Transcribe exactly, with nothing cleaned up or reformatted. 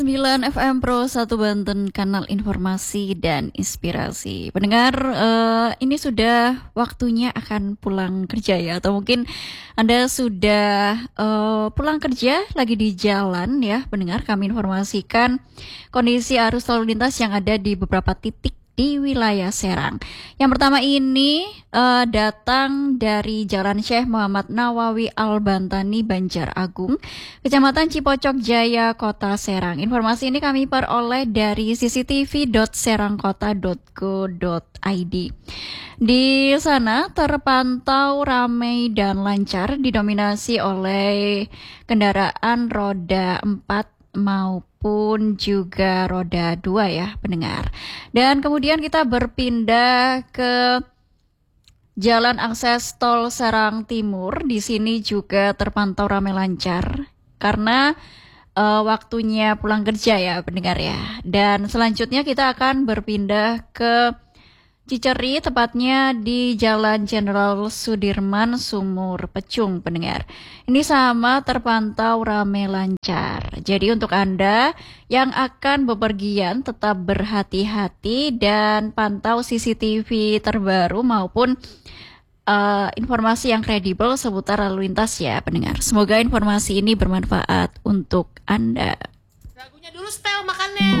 sembilan F M Pro satu Banten, kanal informasi dan inspirasi. Pendengar, eh, ini sudah waktunya akan pulang kerja ya, atau mungkin Anda sudah eh, pulang kerja lagi di jalan ya. Pendengar, kami informasikan kondisi arus lalu lintas yang ada di beberapa titik di wilayah Serang. Yang pertama ini uh, datang dari Jalan Syekh Muhammad Nawawi Al-Bantani, Banjar Agung, Kecamatan Cipocok Jaya, Kota Serang. Informasi ini kami peroleh dari c c t v dot serangkota dot go dot i d. Di sana terpantau ramai dan lancar, didominasi oleh kendaraan roda empat maupun juga roda dua ya pendengar. Dan kemudian kita berpindah ke Jalan Akses Tol Serang Timur. Di sini juga terpantau ramai lancar karena uh, waktunya pulang kerja ya pendengar ya. Dan selanjutnya kita akan berpindah ke Ciceri, tepatnya di Jalan Jenderal Sudirman, Sumur Pecung pendengar. Ini sama terpantau ramai lancar. Jadi untuk Anda yang akan bepergian tetap berhati-hati dan pantau C C T V terbaru maupun uh, informasi yang kredibel seputar lalu lintas ya pendengar. Semoga informasi ini bermanfaat untuk Anda. Lagunya dulu setel makannya.